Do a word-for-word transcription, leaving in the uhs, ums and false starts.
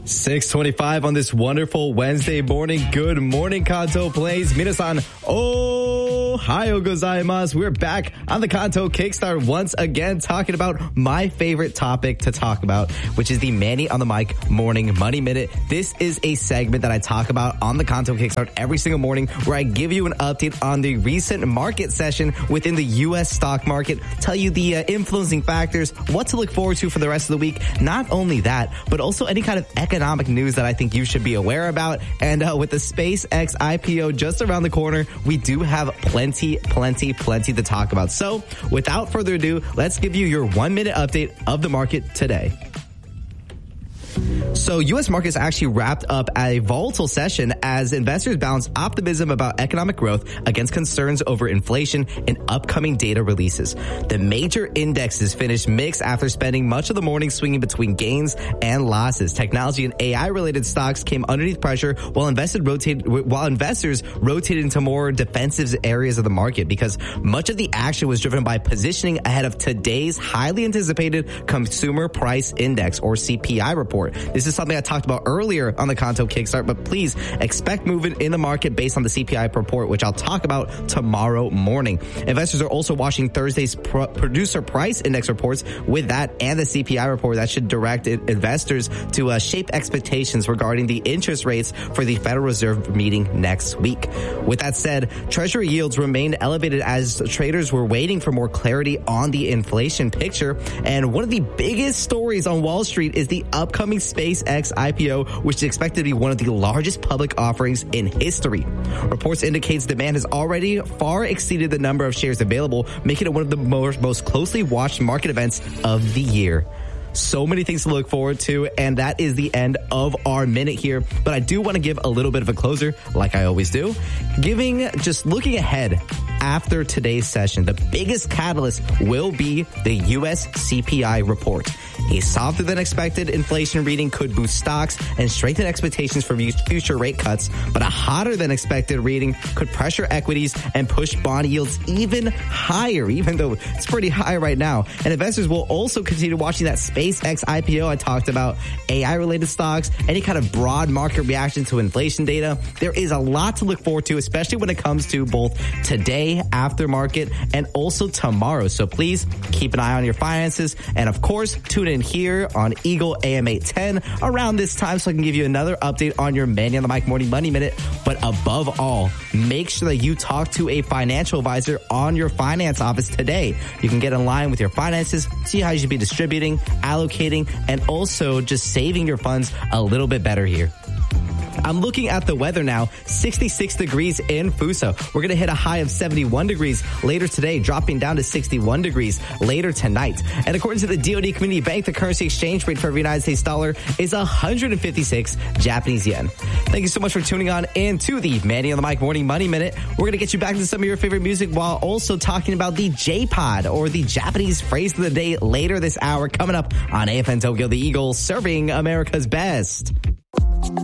six twenty-five on this wonderful Wednesday morning. Good morning, Kanto Plays. Minasan, ohayo gozaimasu. We're back on the Kanto Kickstart once again, talking about my favorite topic to talk about, which is the Manny on the Mic Morning Money Minute. This is a segment that I talk about on the Kanto Kickstart every single morning, where I give you an update on the recent market session within the U S stock market, tell you the uh, influencing factors, what to look forward to for the rest of the week. Not only that, but also any kind of economic economic news that I think you should be aware about. And uh, with the SpaceX I P O just around the corner, we do have plenty, plenty, plenty to talk about. So without further ado, let's give you your one minute update of the market today. So U S markets actually wrapped up a volatile session as investors balanced optimism about economic growth against concerns over inflation and upcoming data releases. The major indexes finished mixed after spending much of the morning swinging between gains and losses. Technology and A I-related stocks came underneath pressure while invested rotated, while investors rotated into more defensive areas of the market, because much of the action was driven by positioning ahead of today's highly anticipated Consumer Price Index, or C P I, report. This is something I talked about earlier on the Kanto Kickstart, but please expect movement in the market based on the C P I report, which I'll talk about tomorrow morning. Investors are also watching Thursday's pro- Producer Price Index reports. With that and the C P I report, that should direct investors to uh, shape expectations regarding the interest rates for the Federal Reserve meeting next week. With that said, Treasury yields remained elevated as traders were waiting for more clarity on the inflation picture. And one of the biggest stories on Wall Street is the upcoming SpaceX I P O, which is expected to be one of the largest public offerings in history. Reports indicates demand has already far exceeded the number of shares available, making it one of the most, most closely watched market events of the year. So many things to look forward to, and that is the end of our minute here. But I do want to give a little bit of a closer, like I always do, giving, just looking ahead after today's session. The biggest catalyst will be the U S C P I report. A softer than expected inflation reading could boost stocks and strengthen expectations for future rate cuts, but a hotter than expected reading could pressure equities and push bond yields even higher, even though it's pretty high right now. And investors will also continue watching that SpaceX I P O I talked about, A I-related stocks, any kind of broad market reaction to inflation data. There is a lot to look forward to, especially when it comes to both today, after market, and also tomorrow. So please keep an eye on your finances. And of course, tune in here on Eagle A M eight ten around this time so I can give you another update on your Manny on the Mic Morning Money Minute. But above all, make sure that you talk to a financial advisor on your finance office today. You can get in line with your finances, see how you should be distributing, allocating, and also just saving your funds a little bit better here. I'm looking at the weather now, sixty-six degrees in Fuso. We're going to hit a high of seventy-one degrees later today, dropping down to sixty-one degrees later tonight. And according to the D O D Community Bank, the currency exchange rate for every United States dollar is one hundred fifty-six Japanese yen. Thank you so much for tuning on in to the Manny on the Mic Morning Money Minute. We're going to get you back to some of your favorite music while also talking about the J-Pod, or the Japanese phrase of the day, later this hour, coming up on A F N Tokyo, the Eagle, serving America's best.